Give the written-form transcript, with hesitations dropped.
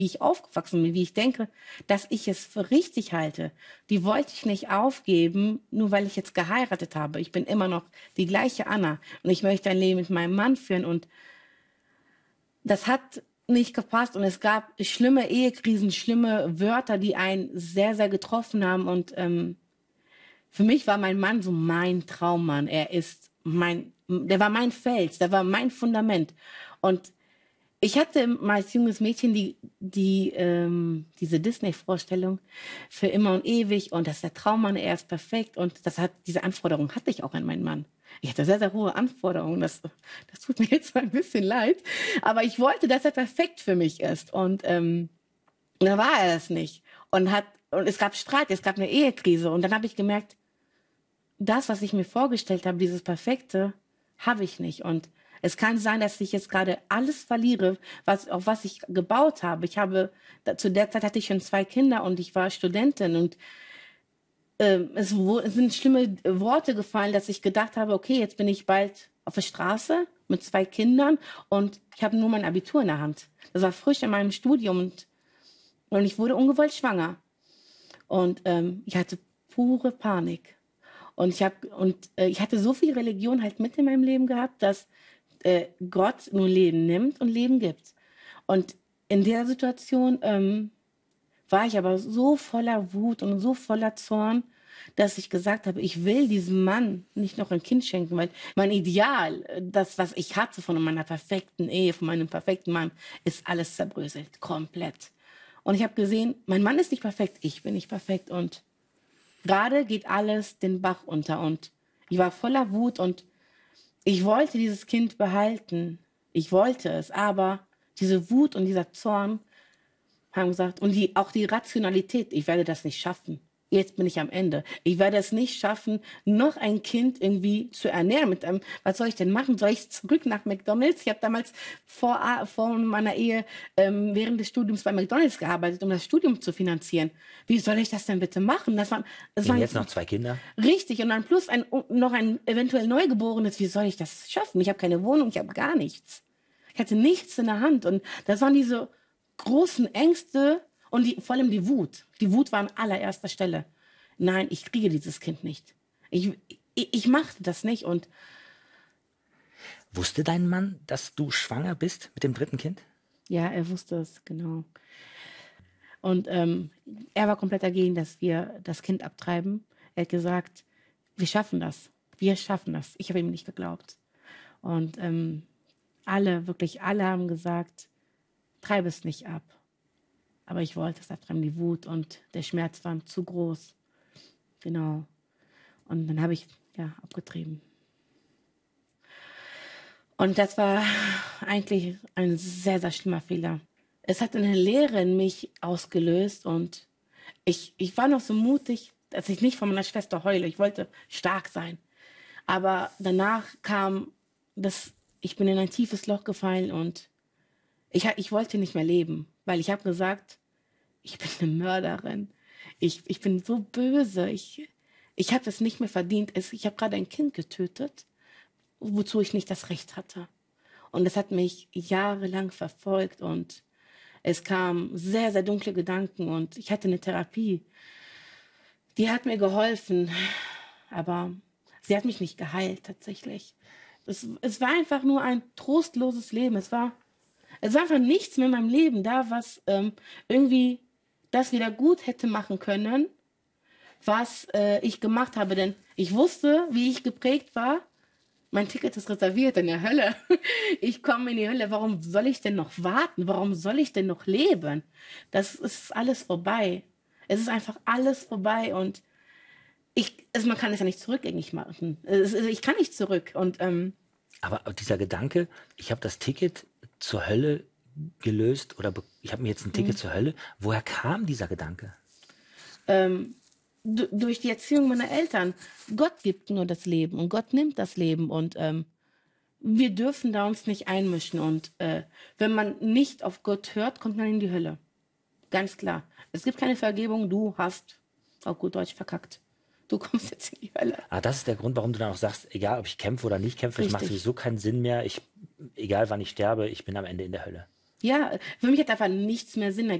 wie ich aufgewachsen bin, wie ich denke, dass ich es für richtig halte, die wollte ich nicht aufgeben, nur weil ich jetzt geheiratet habe. Ich bin immer noch die gleiche Anna und ich möchte ein Leben mit meinem Mann führen und das hat nicht gepasst und es gab schlimme Ehekrisen, schlimme Wörter, die einen sehr, sehr getroffen haben und für mich war mein Mann so mein Traummann. Der war mein Fels, der war mein Fundament und ich hatte mal als junges Mädchen diese Disney-Vorstellung für immer und ewig und das ist der Traummann, er ist perfekt und diese Anforderung hatte ich auch an meinen Mann. Ich hatte sehr, sehr hohe Anforderungen, das tut mir jetzt mal ein bisschen leid, aber ich wollte, dass er perfekt für mich ist und da war er das nicht und es gab Streit, es gab eine Ehekrise und dann habe ich gemerkt, das, was ich mir vorgestellt habe, dieses Perfekte, habe ich nicht. Und es kann sein, dass ich jetzt gerade alles verliere, auf was ich gebaut habe. Zu der Zeit hatte ich schon 2 Kinder und ich war Studentin und es sind schlimme Worte gefallen, dass ich gedacht habe, okay, jetzt bin ich bald auf der Straße mit 2 Kindern und ich habe nur mein Abitur in der Hand. Das war frisch in meinem Studium und ich wurde ungewollt schwanger. Und ich hatte pure Panik. Und ich hatte so viel Religion halt mit in meinem Leben gehabt, dass Gott nur Leben nimmt und Leben gibt. Und in der Situation war ich aber so voller Wut und so voller Zorn, dass ich gesagt habe, ich will diesem Mann nicht noch ein Kind schenken, weil mein Ideal, das, was ich hatte von meiner perfekten Ehe, von meinem perfekten Mann, ist alles zerbröselt, komplett. Und ich habe gesehen, mein Mann ist nicht perfekt, ich bin nicht perfekt und gerade geht alles den Bach unter und ich war voller Wut und ich wollte dieses Kind behalten. Ich wollte es, aber diese Wut und dieser Zorn haben gesagt, und auch die Rationalität, ich werde das nicht schaffen. Jetzt bin ich am Ende. Ich werde es nicht schaffen, noch ein Kind irgendwie zu ernähren. Was soll ich denn machen? Soll ich zurück nach McDonald's? Ich habe damals vor meiner Ehe während des Studiums bei McDonald's gearbeitet, um das Studium zu finanzieren. Wie soll ich das denn bitte machen? Das Und jetzt noch 2 Kinder? Richtig. Und dann plus noch ein eventuell Neugeborenes. Wie soll ich das schaffen? Ich habe keine Wohnung, ich habe gar nichts. Ich hatte nichts in der Hand. Und das waren diese großen Ängste und vor allem die Wut. Die Wut war an allererster Stelle. Nein, ich kriege dieses Kind nicht. Ich machte das nicht und Wusste dein Mann, dass du schwanger bist mit dem 3. Kind? ja, er wusste es, genau. Und er war komplett dagegen, dass wir das Kind abtreiben. Er hat gesagt, wir schaffen das. Wir schaffen das. Ich habe ihm nicht geglaubt. Und wirklich alle haben gesagt, treibe es nicht ab. Aber ich wollte es abtreiben, die Wut und der Schmerz waren zu groß. Genau. Und dann habe ich, abgetrieben. Und das war eigentlich ein sehr, sehr schlimmer Fehler. Es hat eine Leere in mich ausgelöst und ich war noch so mutig, dass ich nicht von meiner Schwester heule. Ich wollte stark sein. Aber danach ich bin in ein tiefes Loch gefallen und ich wollte nicht mehr leben, weil ich habe gesagt, ich bin eine Mörderin. Ich bin so böse. Ich habe es nicht mehr verdient. Ich habe gerade ein Kind getötet, wozu ich nicht das Recht hatte. Und es hat mich jahrelang verfolgt und es kamen sehr, sehr dunkle Gedanken und ich hatte eine Therapie. Die hat mir geholfen, aber sie hat mich nicht geheilt tatsächlich. Es war einfach nur ein trostloses Leben. Es war einfach nichts mehr in meinem Leben da, was irgendwie das wieder gut hätte machen können, was ich gemacht habe. Denn ich wusste, wie ich geprägt war. Mein Ticket ist reserviert in der Hölle. Ich komme in die Hölle. Warum soll ich denn noch warten? Warum soll ich denn noch leben? Das ist alles vorbei. Es ist einfach alles vorbei und man kann es ja nicht zurückgängig machen. Ich kann nicht zurück. Und aber dieser Gedanke, ich habe das Ticket zur Hölle gelöst oder ich habe mir jetzt ein Ticket zur Hölle. Woher kam dieser Gedanke? Durch die Erziehung meiner Eltern. Gott gibt nur das Leben und Gott nimmt das Leben und wir dürfen da uns nicht einmischen und wenn man nicht auf Gott hört, kommt man in die Hölle. Ganz klar. Es gibt keine Vergebung, du hast auf gut Deutsch verkackt. Du kommst jetzt in die Hölle. Das ist der Grund, warum du dann auch sagst, egal ob ich kämpfe oder nicht kämpfe, es macht sowieso keinen Sinn mehr. Egal wann ich sterbe, ich bin am Ende in der Hölle. Ja, für mich hat einfach nichts mehr Sinn